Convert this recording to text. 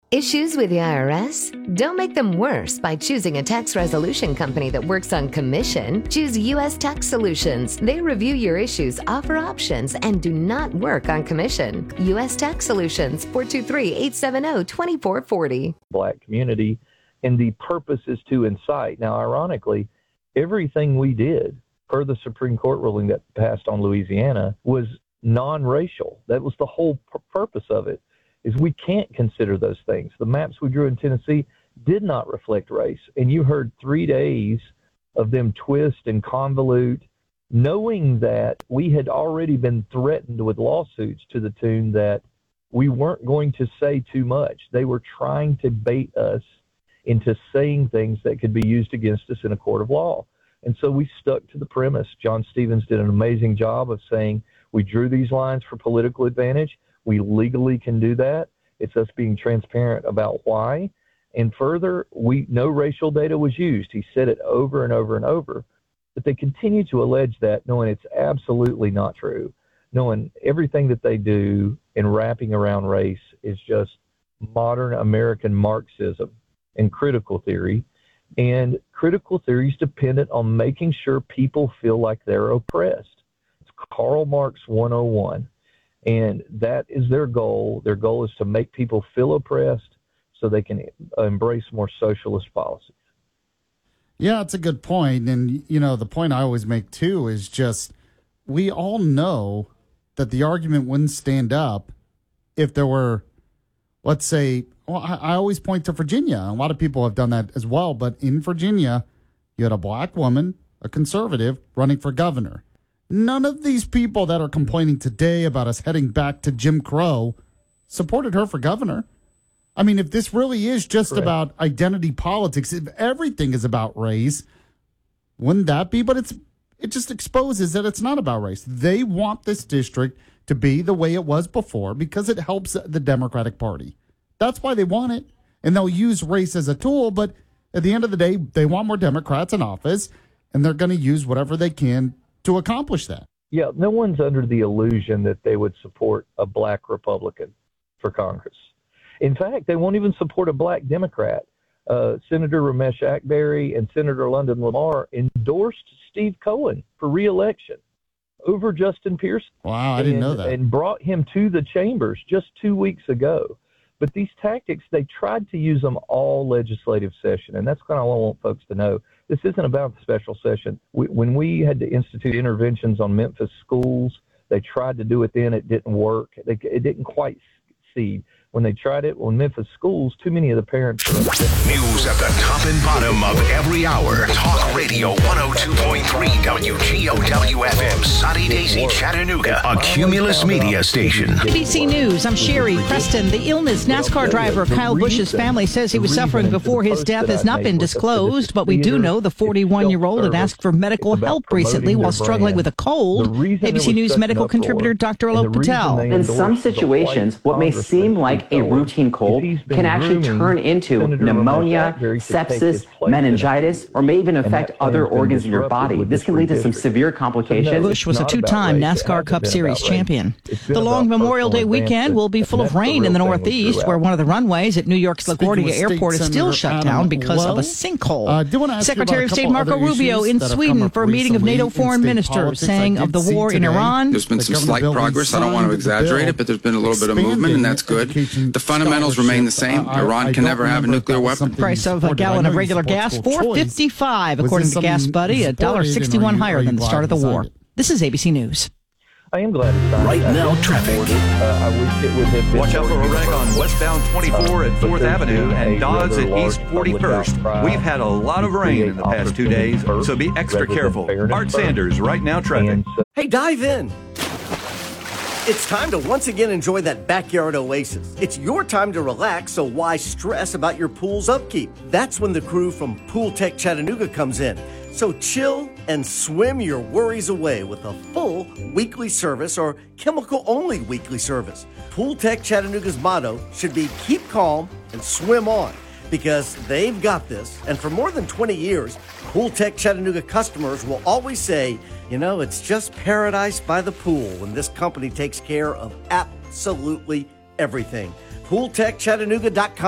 Issues with the IRS? Don't make them worse by choosing a tax resolution company that works on commission. Choose U.S. Tax Solutions. They review your issues, offer options, and do not work on commission. U.S. Tax Solutions, 423-870-2440. Black community, and the purpose is to incite. Now, ironically, everything we did per the Supreme Court ruling that passed on Louisiana was non-racial. That was the whole purpose of it. Is we can't consider those things. The maps we drew in Tennessee did not reflect race. And you heard 3 days of them twist and convolute, knowing that we had already been threatened with lawsuits to the tune that we weren't going to say too much. They were trying to bait us into saying things that could be used against us in a court of law. And so we stuck to the premise. John Stevens did an amazing job of saying we drew these lines for political advantage. We legally can do that. It's us being transparent about why. And further, no racial data was used. He said it over and over and over. But they continue to allege that, knowing it's absolutely not true, knowing everything that they do in wrapping around race is just modern American Marxism and critical theory. And critical theory is dependent on making sure people feel like they're oppressed. It's Karl Marx 101. And that is their goal. Their goal is to make people feel oppressed so they can embrace more socialist policies. Yeah, it's a good point. And, the point I always make, too, is just we all know that the argument wouldn't stand up if there were, let's say, I always point to Virginia. A lot of people have done that as well. But in Virginia, you had a black woman, a conservative, running for governor. None of these people that are complaining today about us heading back to Jim Crow supported her for governor. I mean, if this really is just Correct. about identity politics, if everything is about race, wouldn't that be? But it just exposes that it's not about race. They want this district to be the way it was before because it helps the Democratic Party. That's why they want it. And they'll use race as a tool, but at the end of the day, they want more Democrats in office, and they're going to use whatever they can to accomplish that. Yeah, no one's under the illusion that they would support a black Republican for Congress. In fact, they won't even support a black Democrat. Senator Ramesh Akbari and Senator London Lamar endorsed Steve Cohen for re-election over Justin Pearson. Wow, I didn't know that. And brought him to the chambers just 2 weeks ago. But these tactics, they tried to use them all legislative session, and that's kind of what I want folks to know. This isn't about the special session. When we had to institute interventions on Memphis schools, they tried to do it then. It didn't work. It didn't quite succeed. When they tried it on Memphis schools, too many of the parents were upset. News at the top and bottom of every hour. Talk Radio 102.3 WGOW-FM, Sunny Daisy, Chattanooga, a Cumulus Media station. ABC News, I'm Sherry Preston. The illness NASCAR driver Kyle Busch's family says he was suffering before his death has not been disclosed, but we do know the 41-year-old had asked for medical help recently while struggling with a cold. ABC News medical contributor Dr. Alok Patel. In some situations, what may seem like a routine cold can actually turn into pneumonia, sepsis, meningitis, or may even affect other organs in your body. This can lead to some severe complications. Busch was a two-time NASCAR Cup Series champion. The long Memorial Day weekend will be full of rain in the Northeast, where one of the runways at New York's LaGuardia Airport is still shut down because of a sinkhole. Secretary of State Marco Rubio in Sweden for a meeting of NATO foreign ministers, saying of the war in Iran. There's been some slight progress. I don't want to exaggerate it, but there's been a little bit of movement, and that's good. The fundamentals remain the same. Iran can never have a nuclear weapon. Price of a gallon of regular gas, $4.55, according to Gas Buddy, $1.61 higher than the start of the war. This is ABC News. I am glad it's Right now, traffic. I wish it would have been. Watch out for a wreck on westbound 24 at 4th Avenue and Dodds at East 41st. We've had a lot of rain in the past 2 days, so be extra careful. Art Sanders, Right Now Traffic. Hey, dive in. It's time to once again enjoy that backyard oasis. It's your time to relax, so why stress about your pool's upkeep? That's when the crew from Pool Tech Chattanooga comes in. So chill and swim your worries away with a full weekly service or chemical-only weekly service. Pool Tech Chattanooga's motto should be keep calm and swim on, because they've got this. And for more than 20 years, Pool Tech Chattanooga customers will always say, it's just paradise by the pool when this company takes care of absolutely everything. PoolTechChattanooga.com